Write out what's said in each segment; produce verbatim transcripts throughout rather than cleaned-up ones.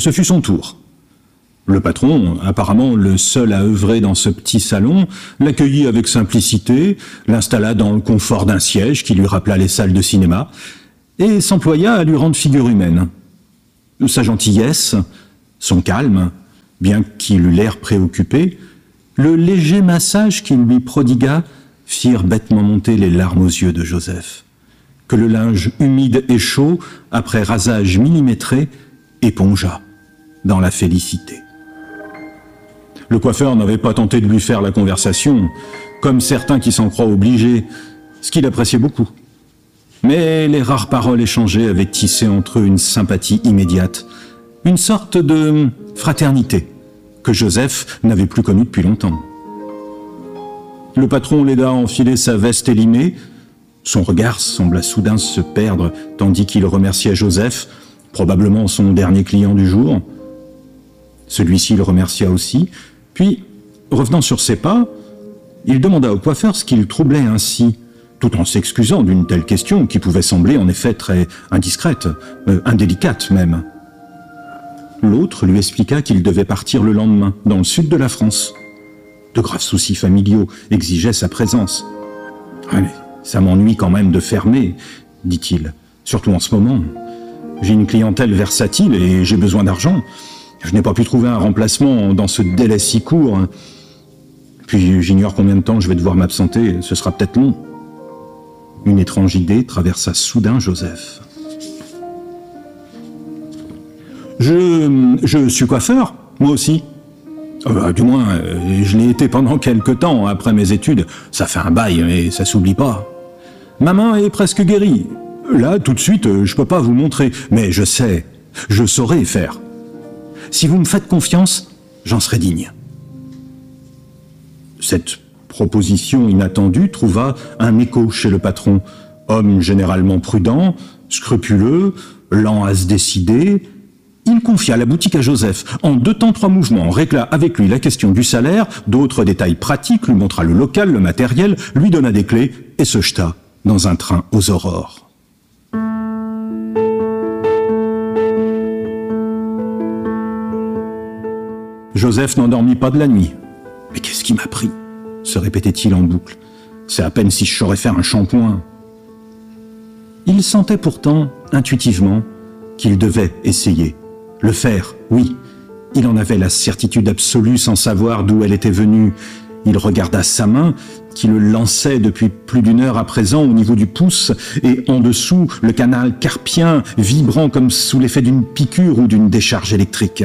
Ce fut son tour. Le patron, apparemment le seul à œuvrer dans ce petit salon, l'accueillit avec simplicité, l'installa dans le confort d'un siège qui lui rappela les salles de cinéma, et s'employa à lui rendre figure humaine. Sa gentillesse, son calme, bien qu'il eût l'air préoccupé, le léger massage qu'il lui prodigua firent bêtement monter les larmes aux yeux de Joseph, que le linge humide et chaud, après rasage millimétré, épongea dans la félicité. Le coiffeur n'avait pas tenté de lui faire la conversation, comme certains qui s'en croient obligés, ce qu'il appréciait beaucoup. Mais les rares paroles échangées avaient tissé entre eux une sympathie immédiate, une sorte de fraternité que Joseph n'avait plus connue depuis longtemps. Le patron l'aida à enfiler sa veste élimée. Son regard sembla soudain se perdre tandis qu'il remerciait Joseph, probablement son dernier client du jour. Celui-ci le remercia aussi. Puis, revenant sur ses pas, il demanda au coiffeur ce qui le troublait ainsi, tout en s'excusant d'une telle question qui pouvait sembler en effet très indiscrète, euh, indélicate même. L'autre lui expliqua qu'il devait partir le lendemain, dans le sud de la France. De graves soucis familiaux exigeaient sa présence. « Allez, ça m'ennuie quand même de fermer, dit-il, surtout en ce moment. J'ai une clientèle versatile et j'ai besoin d'argent. Je n'ai pas pu trouver un remplacement dans ce délai si court. Puis j'ignore combien de temps je vais devoir m'absenter, ce sera peut-être long. » Une étrange idée traversa soudain Joseph. Je, je suis coiffeur, moi aussi. Euh, bah, du moins, euh, je l'ai été pendant quelque temps après mes études. Ça fait un bail, mais ça s'oublie pas. Ma main est presque guérie. Là, tout de suite, euh, je peux pas vous montrer, mais je sais, je saurai faire. Si vous me faites confiance, j'en serai digne. Cette proposition inattendue trouva un écho chez le patron, homme généralement prudent, scrupuleux, lent à se décider. Il confia la boutique à Joseph. En deux temps, trois mouvements, régla avec lui la question du salaire, d'autres détails pratiques, lui montra le local, le matériel, lui donna des clés et se jeta dans un train aux aurores. Joseph n'endormit pas de la nuit. « Mais qu'est-ce qui m'a pris ?» se répétait-il en boucle. « C'est à peine si je saurais faire un shampoing. » Il sentait pourtant, intuitivement, qu'il devait essayer. Le faire, oui. Il en avait la certitude absolue sans savoir d'où elle était venue. Il regarda sa main, qui le lançait depuis plus d'une heure à présent au niveau du pouce, et en dessous, le canal carpien, vibrant comme sous l'effet d'une piqûre ou d'une décharge électrique.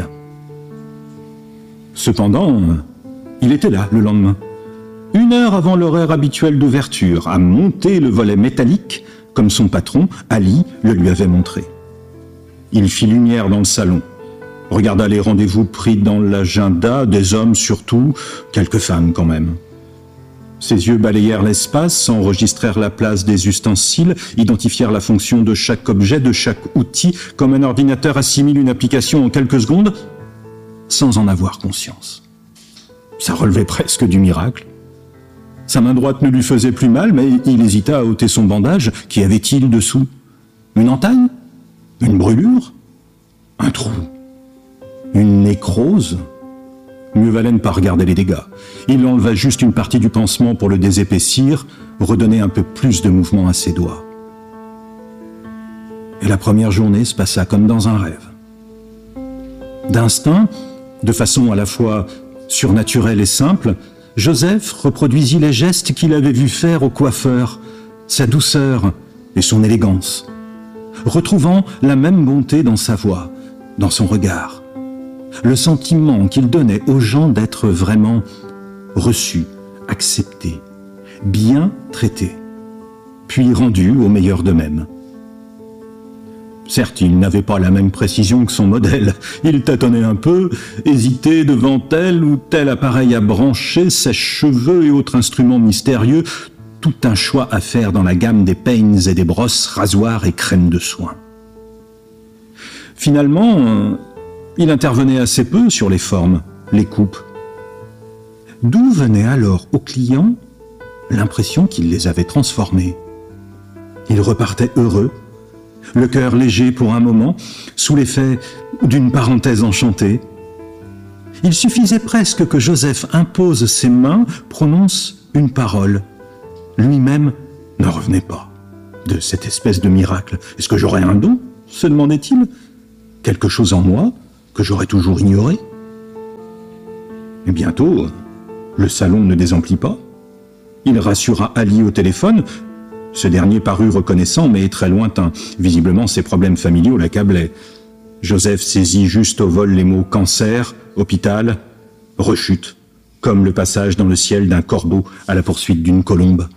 Cependant, il était là le lendemain, une heure avant l'horaire habituel d'ouverture, à monter le volet métallique, comme son patron, Ali, le lui avait montré. Il fit lumière dans le salon, regarda les rendez-vous pris dans l'agenda, des hommes surtout, quelques femmes quand même. Ses yeux balayèrent l'espace, enregistrèrent la place des ustensiles, identifièrent la fonction de chaque objet, de chaque outil, comme un ordinateur assimile une application en quelques secondes, sans en avoir conscience. Ça relevait presque du miracle. Sa main droite ne lui faisait plus mal, mais il hésita à ôter son bandage. Qu'y avait-il dessous? Une entaille? Une brûlure? Un trou? Une nécrose? Mieux valait ne pas regarder les dégâts. Il enleva juste une partie du pansement pour le désépaissir, redonner un peu plus de mouvement à ses doigts. Et la première journée se passa comme dans un rêve. D'instinct, de façon à la fois surnaturelle et simple, Joseph reproduisit les gestes qu'il avait vu faire au coiffeur, sa douceur et son élégance, retrouvant la même bonté dans sa voix, dans son regard, le sentiment qu'il donnait aux gens d'être vraiment reçus, acceptés, bien traités, puis rendus au meilleur d'eux-mêmes. Certes, il n'avait pas la même précision que son modèle. Il tâtonnait un peu, hésitait devant tel ou tel appareil à brancher, sèche-cheveux et autres instruments mystérieux, tout un choix à faire dans la gamme des peignes et des brosses, rasoirs et crèmes de soins. Finalement, il intervenait assez peu sur les formes, les coupes. D'où venait alors au client l'impression qu'il les avait transformés. Il repartait heureux, le cœur léger pour un moment, sous l'effet d'une parenthèse enchantée. Il suffisait presque que Joseph impose ses mains, prononce une parole. Lui-même n'en revenait pas de cette espèce de miracle. Est-ce que j'aurais un don, se demandait-il? Quelque chose en moi que j'aurais toujours ignoré? Et bientôt, le salon ne désemplit pas. Il rassura Ali au téléphone. Ce dernier parut reconnaissant, mais très lointain. Visiblement, ses problèmes familiaux l'accablaient. Joseph saisit juste au vol les mots « cancer »,« hôpital »,« rechute », comme le passage dans le ciel d'un corbeau à la poursuite d'une colombe.